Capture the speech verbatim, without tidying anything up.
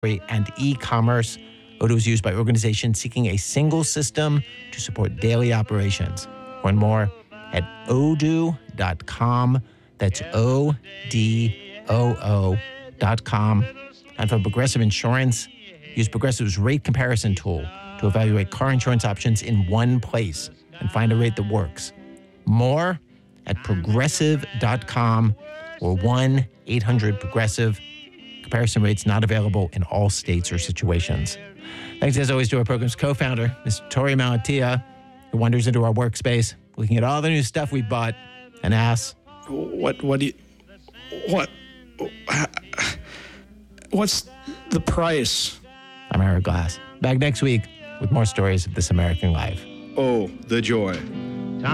and e-commerce. Odoo is used by organizations seeking a single system to support daily operations. Learn more at odoo dot com. That's O D O O dot com. And for Progressive Insurance, use Progressive's rate comparison tool to evaluate car insurance options in one place and find a rate that works. More at progressive dot com or one eight hundred progressive. Comparison rates not available in all states or situations. Thanks as always to our program's co-founder, Miz Tori Malatia, who wanders into our workspace, looking at all the new stuff we bought and asks, What, what do you, what, what's the price? I'm Eric Glass. Back next week with more stories of This American Life. Oh, the joy.